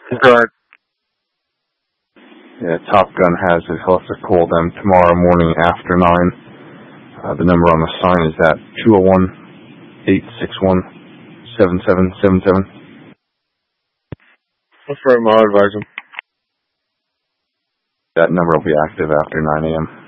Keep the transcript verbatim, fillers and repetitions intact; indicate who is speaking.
Speaker 1: Go ahead.
Speaker 2: Yeah, Top Gun has it. He'll have to call them tomorrow morning after nine. Uh, the number on the sign is that two oh one, eight six one, seven seven seven seven.
Speaker 1: Affirm, I'll advise him.
Speaker 2: That number will be active after nine a.m.